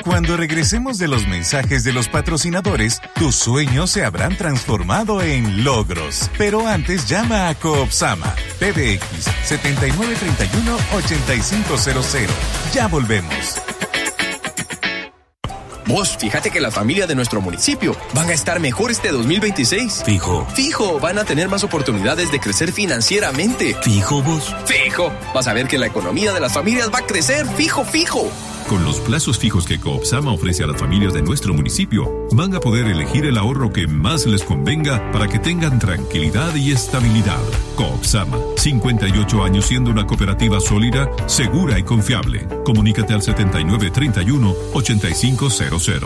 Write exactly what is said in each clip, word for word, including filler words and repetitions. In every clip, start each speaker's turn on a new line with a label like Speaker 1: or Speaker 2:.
Speaker 1: Cuando regresemos de los mensajes de los patrocinadores, tus sueños se habrán transformado en logros. Pero antes llama a Coopsama, P B X setenta y nueve treinta y uno ochenta y cinco cero cero. Ya volvemos.
Speaker 2: Vos, fíjate que la familia de nuestro municipio van a estar mejor este dos mil veintiséis.
Speaker 3: Fijo.
Speaker 2: Fijo, van a tener más oportunidades de crecer financieramente.
Speaker 3: Fijo, vos.
Speaker 2: Fijo, vas a ver que la economía de las familias va a crecer. Fijo, fijo.
Speaker 4: Con los plazos fijos que Coopsama ofrece a las familias de nuestro municipio, van a poder elegir el ahorro que más les convenga para que tengan tranquilidad y estabilidad. Coopsama, cincuenta y ocho años siendo una cooperativa sólida, segura y confiable. Comunícate al setenta y nueve treinta y uno ochenta y cinco cero cero.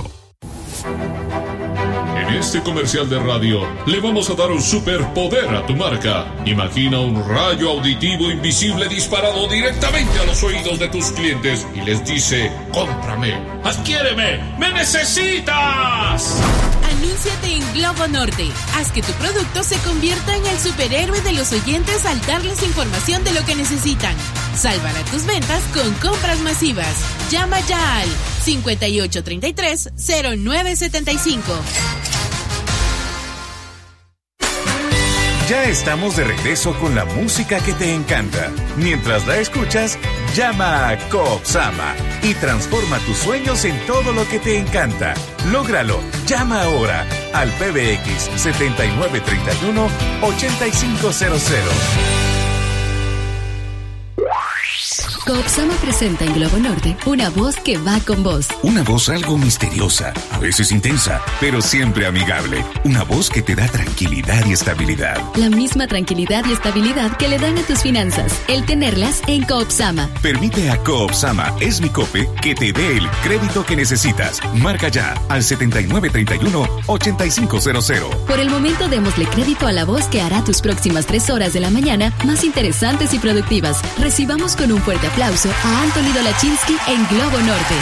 Speaker 5: En este comercial de radio le vamos a dar un superpoder a tu marca. Imagina un rayo auditivo invisible disparado directamente a los oídos de tus clientes y les dice: cómprame, adquiéreme, me necesitas.
Speaker 6: Anúnciate en Globo Norte. Haz que tu producto se convierta en el superhéroe de los oyentes al darles información de lo que necesitan. Salvará tus ventas con compras masivas. Llama ya al cincuenta y ocho treinta y tres cero nueve setenta y cinco.
Speaker 1: Ya estamos de regreso con la música que te encanta. Mientras la escuchas, llama a Coopsama y transforma tus sueños en todo lo que te encanta. Lógralo. Llama ahora al P B X setenta y nueve treinta y uno ochenta y cinco cero cero.
Speaker 7: Coopsama presenta en Globo Norte una voz que va con vos.
Speaker 3: Una voz algo misteriosa, a veces intensa, pero siempre amigable. Una voz que te da tranquilidad y estabilidad.
Speaker 7: La misma tranquilidad y estabilidad que le dan a tus finanzas, el tenerlas en Coopsama.
Speaker 3: Permite a Coopsama, es mi cope, que te dé el crédito que necesitas. Marca ya al setenta y nueve treinta y uno ochenta y cinco cero cero.
Speaker 7: Por el momento, démosle crédito a la voz que hará tus próximas tres horas de la mañana más interesantes y productivas. Recibamos con un fuerte aplauso a Anthony Dolachinsky en Globo Norte.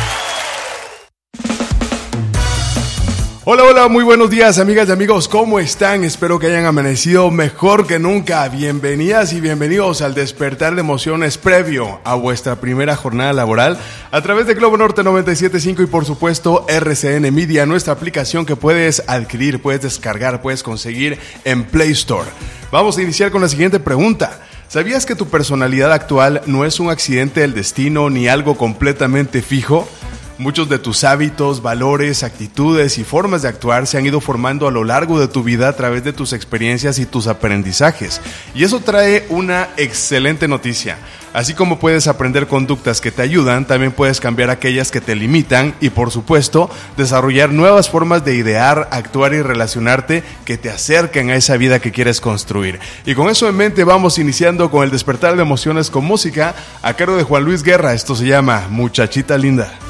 Speaker 8: Hola, hola, muy buenos días, amigas y amigos, ¿cómo están? Espero que hayan amanecido mejor que nunca. Bienvenidas y bienvenidos al despertar de emociones previo a vuestra primera jornada laboral a través de Globo Norte noventa y siete punto cinco y por supuesto R C N Media, nuestra aplicación que puedes adquirir, puedes descargar, puedes conseguir en Play Store. Vamos a iniciar con la siguiente pregunta. ¿Sabías que tu personalidad actual no es un accidente del destino ni algo completamente fijo? Muchos de tus hábitos, valores, actitudes y formas de actuar se han ido formando a lo largo de tu vida a través de tus experiencias y tus aprendizajes. Y eso trae una excelente noticia. Así como puedes aprender conductas que te ayudan, también puedes cambiar aquellas que te limitan y, por supuesto, desarrollar nuevas formas de idear, actuar y relacionarte que te acerquen a esa vida que quieres construir. Y con eso en mente vamos iniciando con el despertar de emociones con música a cargo de Juan Luis Guerra. Esto se llama Muchachita Linda.